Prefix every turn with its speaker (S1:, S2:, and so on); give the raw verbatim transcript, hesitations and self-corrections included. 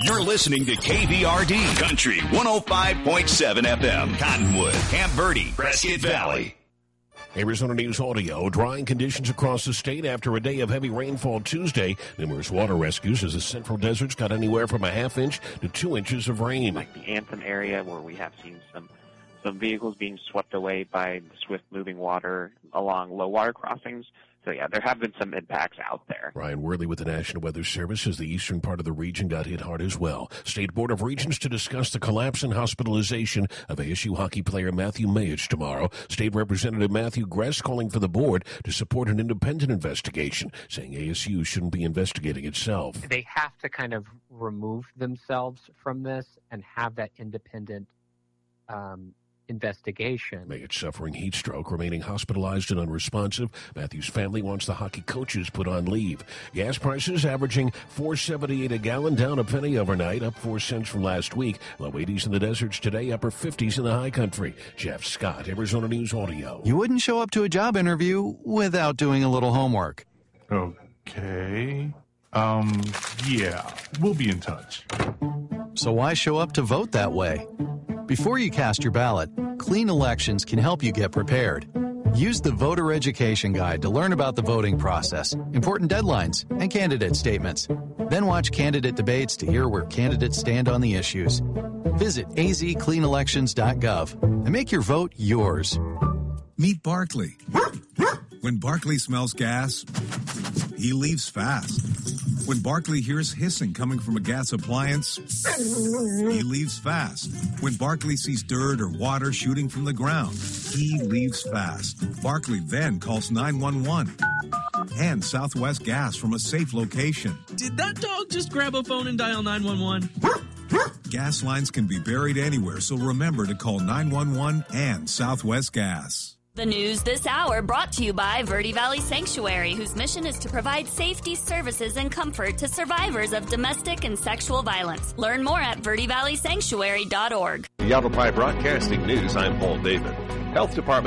S1: You're listening to K V R D Country one oh five point seven F M. Cottonwood, Camp Verde, Prescott Valley.
S2: Arizona News Audio. Drying conditions across the state after a day of heavy rainfall Tuesday. Numerous water rescues as the central deserts got anywhere from a half inch to two inches of rain.
S3: Like the Anthem area where we have seen some some vehicles being swept away by the swift-moving water along low water crossings. So, yeah, there have been some impacts out there.
S2: Ryan Worley with the National Weather Service says the eastern part of the region got hit hard as well. State Board of Regents to discuss the collapse and hospitalization of A S U hockey player Matthew Mayich tomorrow. State Representative Matthew Gress calling for the board to support an independent investigation, saying A S U shouldn't be investigating itself.
S4: They have to kind of remove themselves from this and have that independent um investigation.
S2: Mayich suffering heat stroke, remaining hospitalized and unresponsive. Matthew's family wants the hockey coaches put on leave. Gas prices averaging four seventy-eight a gallon, down a penny overnight, up four cents from last week. Low eighties in the deserts today, upper fifties in the high country. Jeff Scott, Arizona News Audio.
S5: You wouldn't show up to a job interview without doing a little homework.
S6: Okay. Um, yeah, we'll be in touch.
S5: So why show up to vote that way? Before you cast your ballot, Clean Elections can help you get prepared. Use the Voter Education Guide to learn about the voting process, important deadlines, and candidate statements. Then watch candidate debates to hear where candidates stand on the issues. Visit a z clean elections dot gov and make your vote yours.
S7: Meet Barkley. When Barkley smells gas, he leaves fast. When Barkley hears hissing coming from a gas appliance, he leaves fast. When Barkley sees dirt or water shooting from the ground, he leaves fast. Barkley then calls nine one one and Southwest Gas from a safe location.
S8: Did that dog just grab a phone and dial nine one one?
S7: Gas lines can be buried anywhere, so remember to call nine one one and Southwest Gas.
S9: The news this hour brought to you by Verde Valley Sanctuary, whose mission is to provide safety, services, and comfort to survivors of domestic and sexual violence. Learn more at verde valley sanctuary dot org.
S10: Yavapai Broadcasting News, I'm Paul David. Health Department